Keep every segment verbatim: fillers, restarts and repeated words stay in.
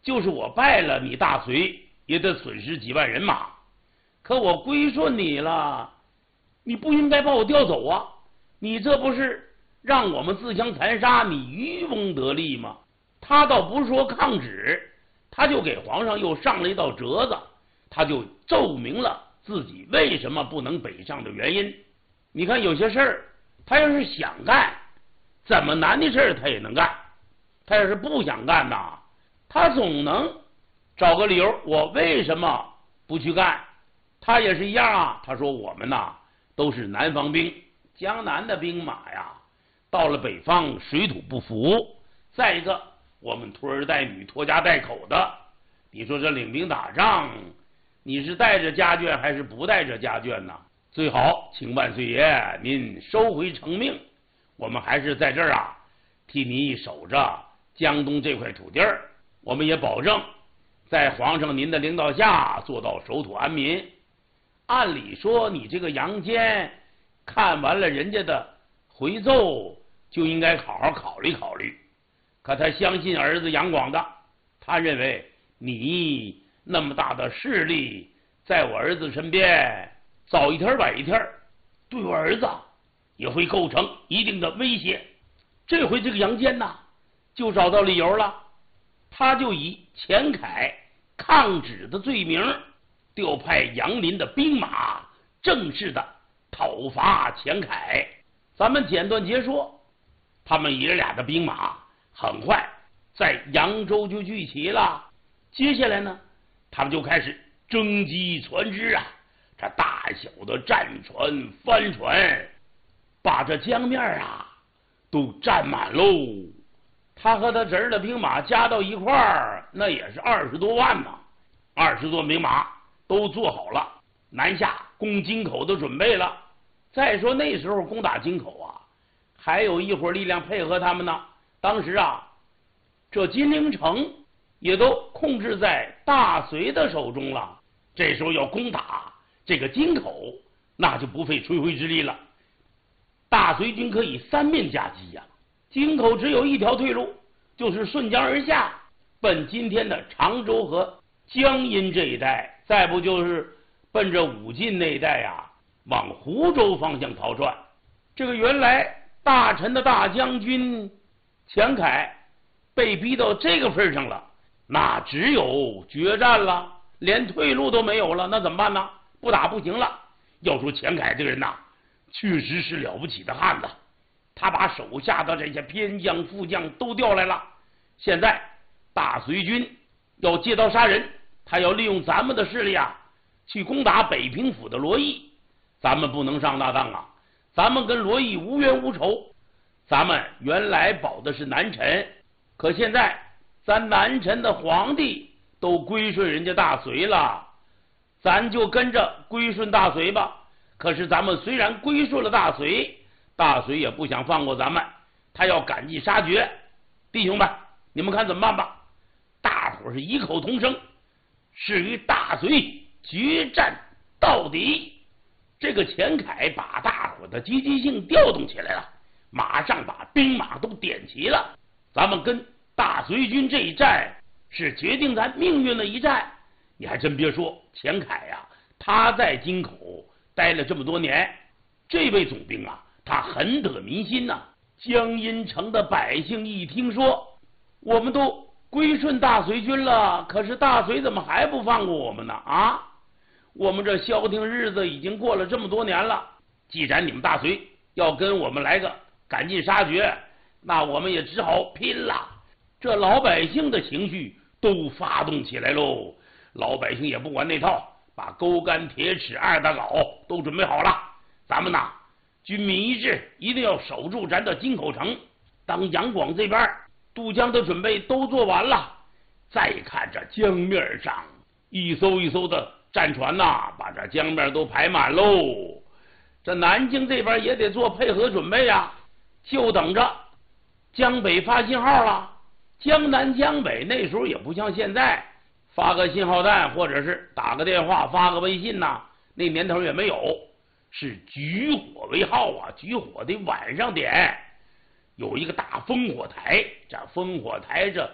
就是我败了你大隋，也得损失几万人马。可我归顺你了，你不应该把我调走啊！你这不是让我们自相残杀，你渔翁得利吗？他倒不是说抗旨，他就给皇上又上了一道折子，他就奏明了自己为什么不能北上的原因。你看有些事儿，他要是想干，怎么难的事儿他也能干；他要是不想干呐，他总能找个理由，我为什么不去干？他也是一样啊。他说我们呐都是南方兵，江南的兵马呀，到了北方水土不服。再一个，我们拖儿带女、拖家带口的，你说这领兵打仗，你是带着家眷还是不带着家眷呢？最好请万岁爷您收回成命，我们还是在这儿啊替你守着江东这块土地儿，我们也保证在皇上您的领导下做到守土安民。按理说你这个杨坚看完了人家的回奏，就应该好好考虑考虑。可他相信儿子杨广的，他认为你那么大的势力，在我儿子身边早一天晚一天，对我儿子也会构成一定的威胁。这回这个杨坚呐，就找到理由了，他就以钱凯抗旨的罪名，调派杨林的兵马正式的讨伐钱凯。咱们简短截说，他们爷俩的兵马很快在扬州就聚齐了。接下来呢，他们就开始征集船只啊，这大小的战船、帆船，把这江面啊都占满喽。他和他侄儿的兵马加到一块儿，那也是二十多万呢。二十多兵马都做好了南下攻京口的准备了。再说那时候攻打京口啊，还有一伙力量配合他们呢。当时啊，这金陵城也都控制在大隋的手中了。这时候要攻打这个京口，那就不费吹灰之力了。大隋军可以三面夹击呀、啊，京口只有一条退路，就是顺江而下，奔今天的常州和江阴这一带，再不就是奔着武进那一带呀、啊，往湖州方向逃窜。这个原来大陈的大将军钱凯被逼到这个份上了，那只有决战了，连退路都没有了，那怎么办呢？不打不行了。要说钱凯这个人呐，确实是了不起的汉子，他把手下的这些偏将副将都调来了。现在大隋军要借刀杀人，他要利用咱们的势力啊，去攻打北平府的罗毅。咱们不能上大当啊，咱们跟罗毅无冤无仇。咱们原来保的是南陈，可现在咱南陈的皇帝都归顺人家大隋了，咱就跟着归顺大隋吧。可是咱们虽然归顺了大隋，大隋也不想放过咱们，他要赶尽杀绝。弟兄们，你们看怎么办吧？大伙是异口同声，是与大隋决战到底。这个钱凯把大伙的积极性调动起来了，马上把兵马都点齐了。咱们跟大隋军这一战是决定咱命运的一战。你还真别说，钱凯呀、啊，他在京口待了这么多年，这位总兵啊，他很得民心呐、啊。江阴城的百姓一听说我们都归顺大隋军了，可是大隋怎么还不放过我们呢？啊，我们这消停日子已经过了这么多年了，既然你们大隋要跟我们来个赶尽杀绝，那我们也只好拼了。这老百姓的情绪都发动起来喽，老百姓也不管那套，把钩竿铁尺二大镐都准备好了。咱们呐，军民一致，一定要守住咱的京口城。当杨广这边渡江的准备都做完了，再看这江面上一艘一艘的战船呐、啊，把这江面都排满喽。这南京这边也得做配合准备呀、啊，就等着江北发信号了。江南江北那时候也不像现在发个信号弹或者是打个电话发个微信呐、啊，那年头也没有，是举火为号啊，举火得晚上点，有一个大烽火台，这烽火台这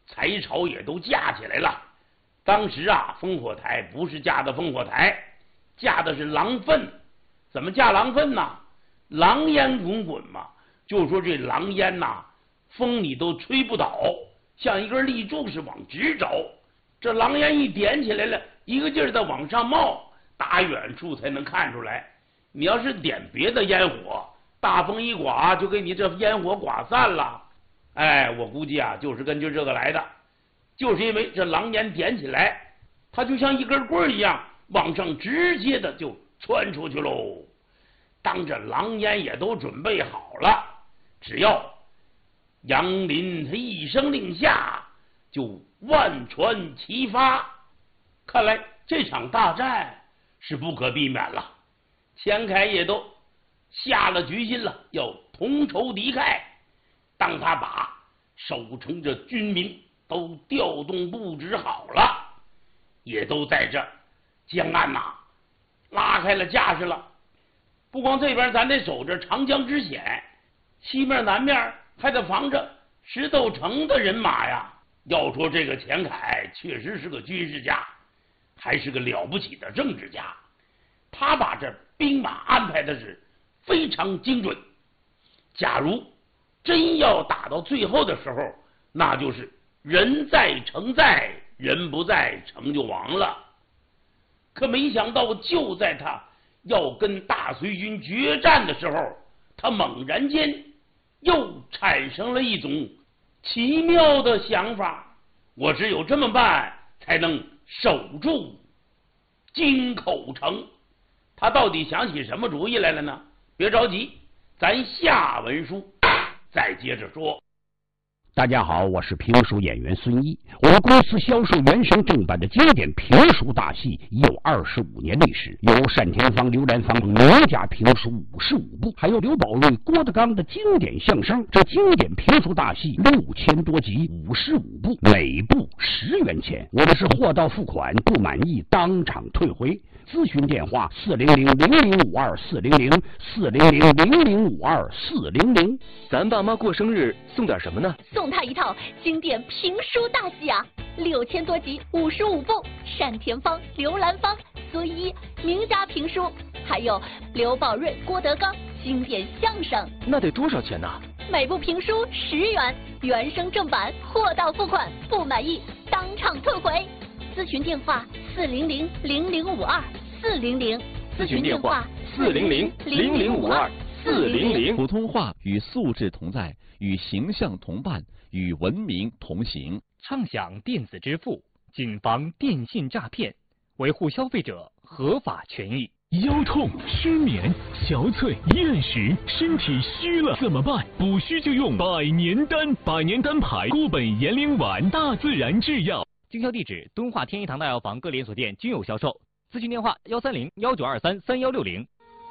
柴草也都架起来了。当时啊，烽火台不是架的烽火台，架的是狼粪。怎么架狼粪呢？狼烟滚滚嘛，就说这狼烟呐，风你都吹不倒，像一根立柱是往直着。这狼烟一点起来了，一个劲儿的往上冒，打远处才能看出来。你要是点别的烟火，大风一刮就给你这烟火刮散了。哎，我估计啊，就是根据这个来的，就是因为这狼烟点起来，它就像一根棍一样往上直接的就窜出去喽。当这狼烟也都准备好了，只要杨林他一声令下，就万船齐发。看来这场大战是不可避免了。钱凯也都下了决心了，要同仇敌忾。当他把守城这军民都调动布置好了，也都在这江岸呐、啊、拉开了架势了。不光这边咱得守着长江之险，西面南面还得防着石头城的人马呀。要说这个钱凯确实是个军事家，还是个了不起的政治家。他把这兵马安排的是非常精准。假如真要打到最后的时候，那就是人在城在，人不在城就亡了。可没想到，就在他要跟大隋军决战的时候，他猛然间又产生了一种奇妙的想法。我只有这么办，才能守住京口城。他到底想起什么主意来了呢？别着急，咱下文书再接着说。 大家好，我是评书演员孙一。我们公司销售原声正版的经典评书大戏已有二十五年历史，有单田芳、刘兰芳名家评书五十五部，还有刘宝瑞、郭德纲的经典相声。这经典评书大戏六千多集，五十五部，每部十元钱。我们是货到付款，不满意当场退回。咨询电话：四零零零零五二四零零四零零零零五二四零零。 咱爸妈过生日送点什么呢？ 送他一套经典评书大戏啊，六千多集，五十五部，单田芳、刘兰芳、孙一名家评书，还有刘宝瑞、郭德纲经典相声。 那得多少钱呢？ 每部评书十元，原声正版，货到付款，不满意当场退回。咨询电话：四零零零零五二四零零。 咨询电话：四零零零零五二四零零。 普通话与素质同在，与形象同伴，与文明同行。 畅享电子支付，谨防电信诈骗，维护消费者合法权益。 腰痛、失眠、憔悴、厌食，身体虚了怎么办？补虚就用百年丹，百年丹牌固本延龄丸，大自然制药。 经销地址：敦化天一堂大药房各连锁店均有销售。咨询电话：幺三零幺九二三三幺六零。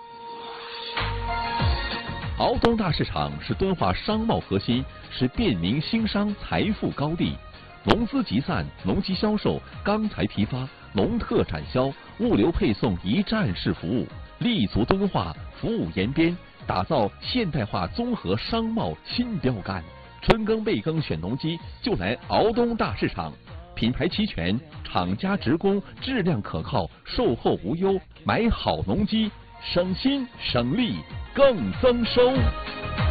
敖东大市场是敦化商贸核心，是便民兴商财富高地。农资集散、农机销售、钢材批发、农特产销、物流配送一站式服务，立足敦化，服务延边，打造现代化综合商贸新标杆。春耕备耕选农机，就来敖东大市场。品牌齐全，厂家直供，质量可靠，售后无忧，买好农机，省心省力更增收。